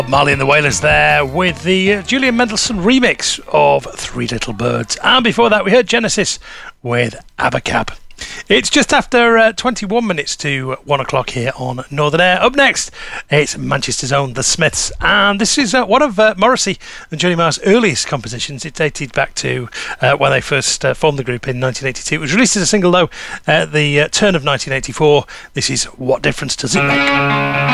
Marley and the Wailers there with the Julian Mendelssohn remix of Three Little Birds. And before that, we heard Genesis with Abacab. It's just after 21 minutes to 1 o'clock here on Northern Air. Up next, it's Manchester's own The Smiths. And this is one of Morrissey and Johnny Marr's earliest compositions. It dated back to when they first formed the group in 1982. It was released as a single, though, at the turn of 1984. This is What Difference Does It Make?